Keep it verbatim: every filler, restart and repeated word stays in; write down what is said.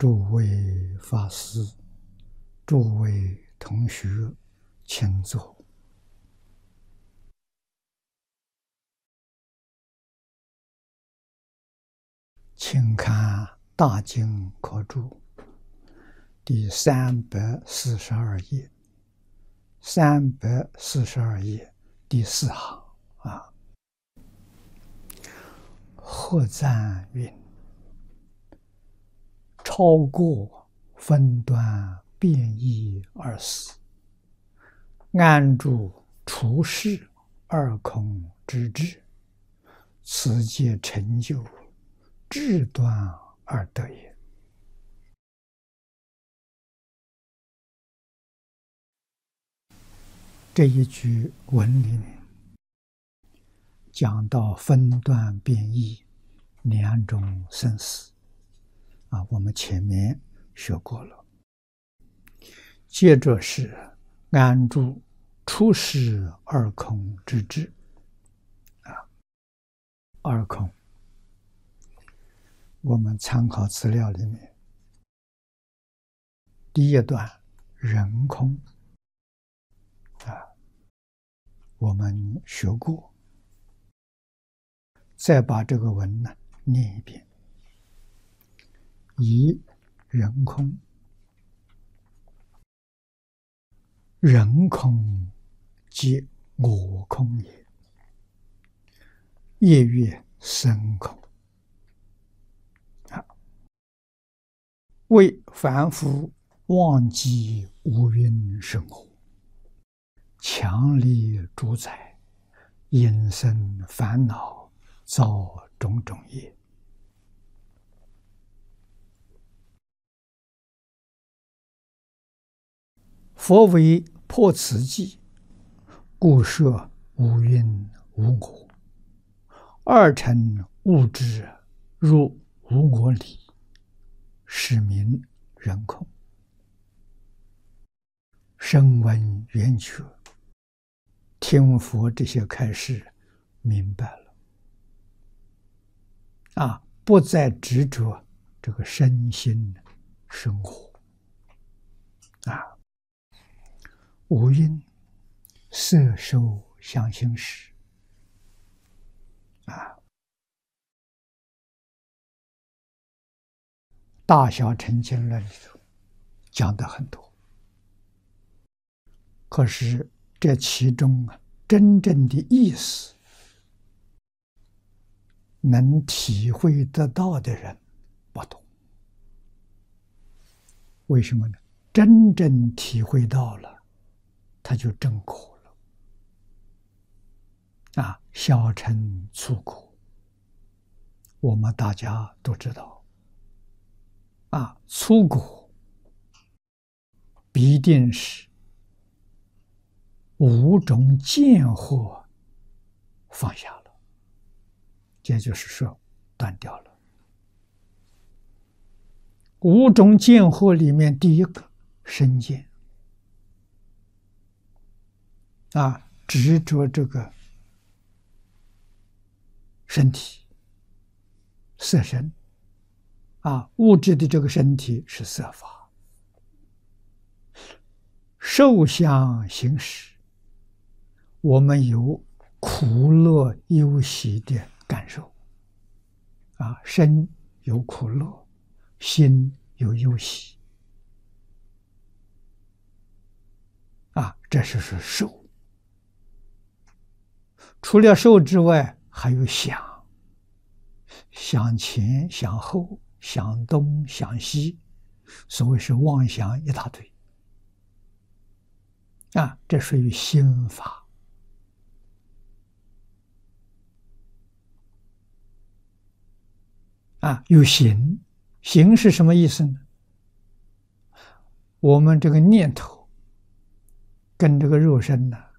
诸位法师、诸位同学，请坐。请看《大经科注》第三百四十二页，三百四十二页第四行啊。贺赞云：超过分段变异二事，安住处世二空之智，此皆成就智端而得也。这一句文里面讲到分段变异两种生死啊，我们前面学过了。接着是安住处世二空之智啊，二空。我们参考资料里面，第一段人空啊，我们学过，再把这个文呢念一遍：以人空，人空即我空也，业曰身空。为凡夫忘记无蕴生活，强力主宰，因生烦恼，造种种业。佛为破此计，故设无蕴无我，二乘物质入无我理，是名人空。声闻缘觉，听佛这些开示，明白了啊，不再执着这个身心生活啊。无因色受想行识啊，大小乘经论里头讲的很多，可是这其中啊，真正的意思能体会得到的人不多。为什么呢？真正体会到了，他就证果了啊！小乘粗果，我们大家都知道啊，粗果必定是五种见惑放下了，也就是说断掉了。五种见惑里面，第一个身见啊，执着这个身体色身啊，物质的这个身体是色法，受想行识，我们有苦乐忧喜的感受啊，身有苦乐，心有忧喜啊，这是是受。除了受之外，还有想，想前想后，想东想西，所谓是妄想一大堆啊，这属于心法啊。有行，行是什么意思呢？我们这个念头跟这个肉身呢